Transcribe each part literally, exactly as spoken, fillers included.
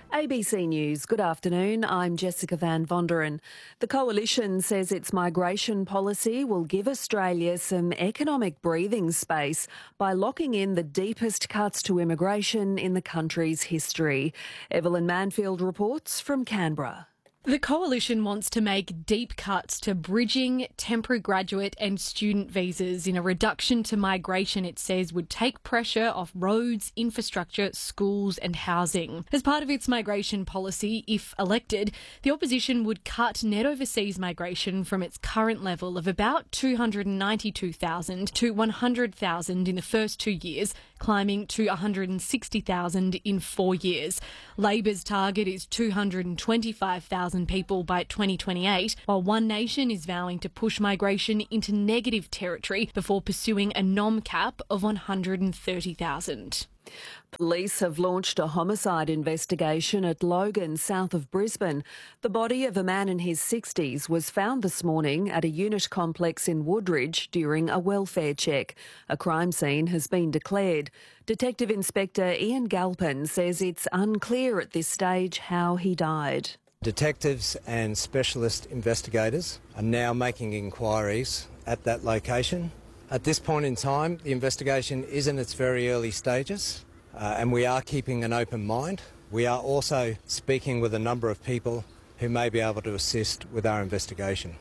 A B C News, good afternoon. I'm Jessica Van Vonderen. The Coalition says its migration policy will give Australia some economic breathing space by locking in the deepest cuts to immigration in the country's history. Evelyn Manfield reports from Canberra. The Coalition wants to make deep cuts to bridging, temporary graduate and student visas in a reduction to migration it says would take pressure off roads, infrastructure, schools and housing. As part of its migration policy, if elected, the opposition would cut net overseas migration from its current level of about two hundred ninety-two thousand to one hundred thousand in the first two years, climbing to one hundred sixty thousand in four years. Labor's target is two hundred twenty-five thousand people by twenty twenty-eight, while One Nation is vowing to push migration into negative territory before pursuing a nom cap of one hundred thirty thousand. Police have launched a homicide investigation at Logan, south of Brisbane. The body of a man in his sixties was found this morning at a unit complex in Woodridge during a welfare check. A crime scene has been declared. Detective Inspector Ian Galpin says it's unclear at this stage how he died. Detectives and specialist investigators are now making inquiries at that location. At this point in time, the investigation is in its very early stages, uh, and we are keeping an open mind. We are also speaking with a number of people who may be able to assist with our investigation.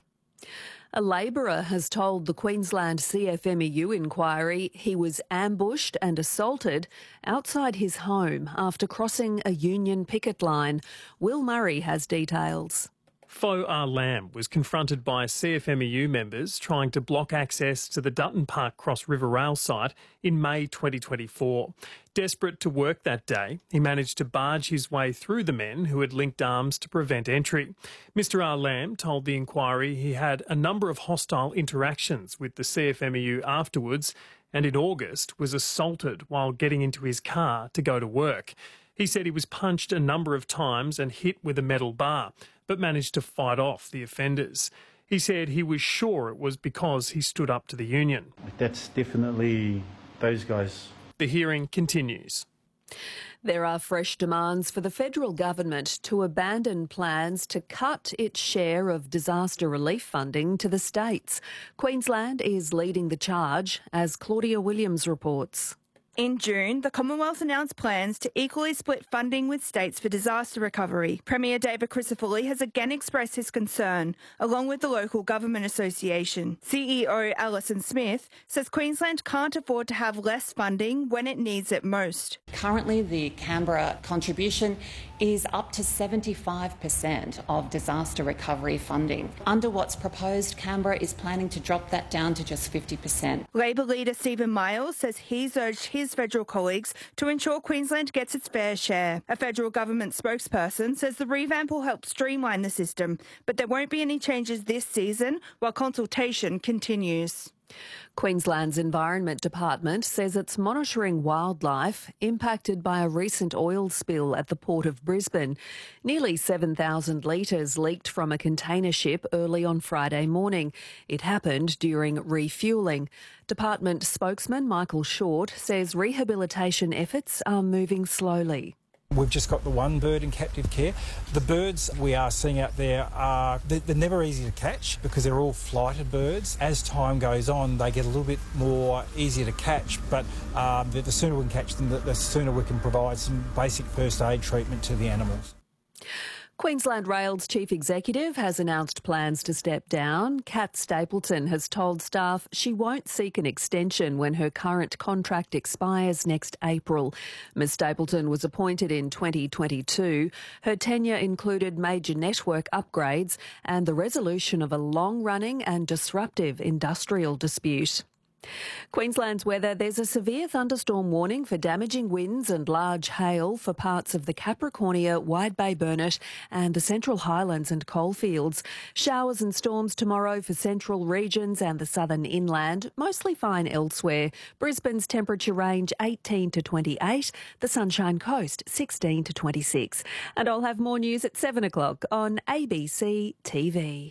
A labourer has told the Queensland C F M E U inquiry he was ambushed and assaulted outside his home after crossing a union picket line. Will Murray has details. Fo Ah Lam was confronted by C F M E U members trying to block access to the Dutton Park Cross River Rail site in May twenty twenty-four. Desperate to work that day, he managed to barge his way through the men who had linked arms to prevent entry. Mister Ah Lam told the inquiry he had a number of hostile interactions with the C F M E U afterwards and in August was assaulted while getting into his car to go to work. He said he was punched a number of times and hit with a metal bar, but managed to fight off the offenders. He said he was sure it was because he stood up to the union. That's definitely those guys. The hearing continues. There are fresh demands for the federal government to abandon plans to cut its share of disaster relief funding to the states. Queensland is leading the charge, as Claudia Williams reports. In June, the Commonwealth announced plans to equally split funding with states for disaster recovery. Premier David Crisafulli has again expressed his concern, along with the Local Government Association. C E O Alison Smith says Queensland can't afford to have less funding when it needs it most. Currently, the Canberra contribution is up to seventy-five percent of disaster recovery funding. Under what's proposed, Canberra is planning to drop that down to just fifty percent. Labor leader Stephen Miles says he's urged his federal colleagues to ensure Queensland gets its fair share. A federal government spokesperson says the revamp will help streamline the system, but there won't be any changes this season while consultation continues. Queensland's Environment Department says it's monitoring wildlife impacted by a recent oil spill at the Port of Brisbane. Nearly seven thousand litres leaked from a container ship early on Friday morning. It happened during refuelling. Department spokesman Michael Short says rehabilitation efforts are moving slowly. We've just got the one bird in captive care. The birds we are seeing out there are, they're, they're never easy to catch because they're all flighted birds. As time goes on, they get a little bit more easier to catch, but um, the, the sooner we can catch them, the, the sooner we can provide some basic first aid treatment to the animals. Queensland Rail's chief executive has announced plans to step down. Kat Stapleton has told staff she won't seek an extension when her current contract expires next April. Ms Stapleton was appointed in twenty twenty-two. Her tenure included major network upgrades and the resolution of a long-running and disruptive industrial dispute. Queensland's weather, there's a severe thunderstorm warning for damaging winds and large hail for parts of the Capricornia, Wide Bay Burnett and the Central Highlands and coalfields. Showers and storms tomorrow for central regions and the southern inland, mostly fine elsewhere. Brisbane's temperature range eighteen to twenty-eight, the Sunshine Coast sixteen to twenty-six. And I'll have more news at seven o'clock on A B C T V.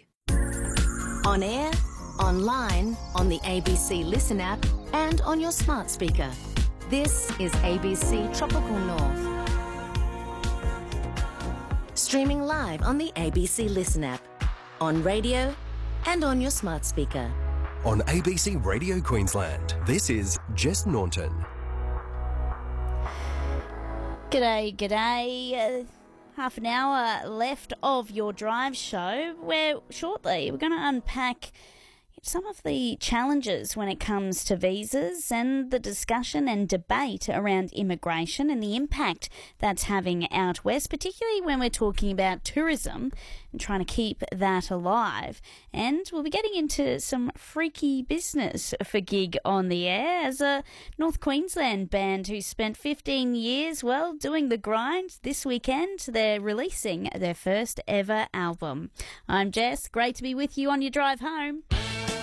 On air, online, on the A B C Listen app and on your smart speaker. This is A B C Tropical North. Streaming live on the A B C Listen app, on radio and on your smart speaker. On A B C Radio Queensland, this is Jess Naunton. G'day, g'day. Uh, half an hour left of your drive show, where shortly we're going to unpack some of the challenges when it comes to visas and the discussion and debate around immigration and the impact that's having out west, particularly when we're talking about tourism and trying to keep that alive. And we'll be getting into some freaky business for Gig on the Air as a North Queensland band who spent fifteen years, well, doing the grind. This weekend, they're releasing their first ever album. I'm Jess. Great to be with you on your drive home.